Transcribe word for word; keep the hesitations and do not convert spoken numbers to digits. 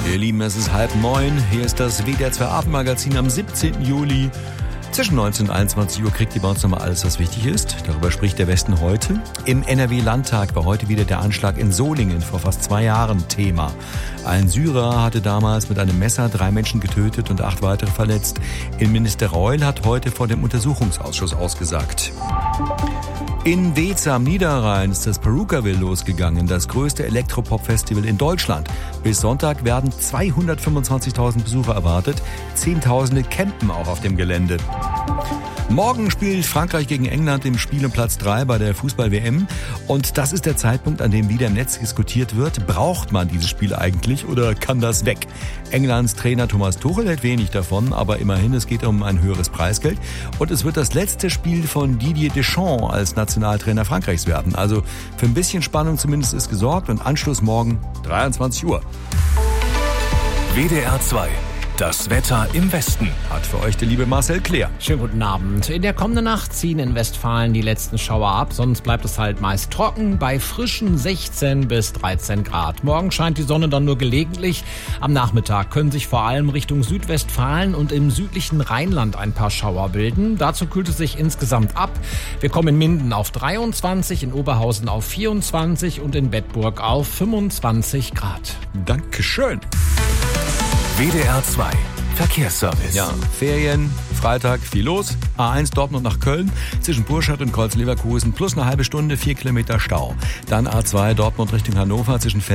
Ihr Lieben, es ist halb neun. Hier ist das W D R zwei Abendmagazin am siebzehnten Juli. Zwischen neunzehn und einundzwanzig Uhr kriegt ihr bei uns nochmal alles, was wichtig ist. Darüber spricht der Westen heute. Im N R W-Landtag war heute wieder der Anschlag in Solingen vor fast zwei Jahren Thema. Ein Syrer hatte damals mit einem Messer drei Menschen getötet und acht weitere verletzt. Innenminister Reul hat heute vor dem Untersuchungsausschuss ausgesagt. In Weeze am Niederrhein ist das Perukaville losgegangen, das größte Elektropop-Festival in Deutschland. Bis Sonntag werden zweihundertfünfundzwanzigtausend Besucher erwartet. Zehntausende campen auch auf dem Gelände. Morgen spielt Frankreich gegen England im Spiel um Platz drei bei der Fußball-W M. Und das ist der Zeitpunkt, an dem wieder im Netz diskutiert wird, braucht man dieses Spiel eigentlich oder kann das weg? Englands Trainer Thomas Tuchel hält wenig davon, aber immerhin, es geht um ein höheres Preisgeld. Und es wird das letzte Spiel von Didier Deschamps als Nationaltrainer Frankreichs werden. Also für ein bisschen Spannung zumindest ist gesorgt und Anschluss morgen dreiundzwanzig Uhr. W D R zwei. Das Wetter im Westen hat für euch der liebe Marcel Kleer. Schönen guten Abend. In der kommenden Nacht ziehen in Westfalen die letzten Schauer ab, sonst bleibt es halt meist trocken bei frischen sechzehn bis dreizehn Grad. Morgen scheint die Sonne dann nur gelegentlich. Am Nachmittag können sich vor allem Richtung Südwestfalen und im südlichen Rheinland ein paar Schauer bilden. Dazu kühlt es sich insgesamt ab. Wir kommen in Minden auf dreiundzwanzig, in Oberhausen auf vierundzwanzig und in Bedburg auf fünfundzwanzig Grad. Dankeschön. W D R zwei Verkehrsservice. Ja, Ferien, Freitag, viel los. A eins Dortmund nach Köln, zwischen Burscheid und Kreuz Leverkusen plus eine halbe Stunde, vier Kilometer Stau. Dann A zwei Dortmund Richtung Hannover zwischen